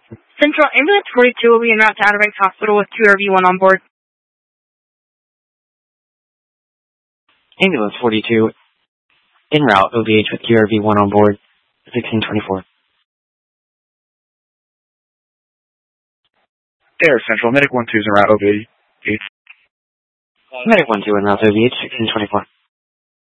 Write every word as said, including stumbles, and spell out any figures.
Central Ambulance forty-two will be en route to Outer Banks Hospital with two R V one on board. Ambulance forty-two, en route, O V H with Q R V one on board, sixteen twenty-four. Air Central, Medic one two is en route, O V H. Medic one two en route, O V H, sixteen twenty-four.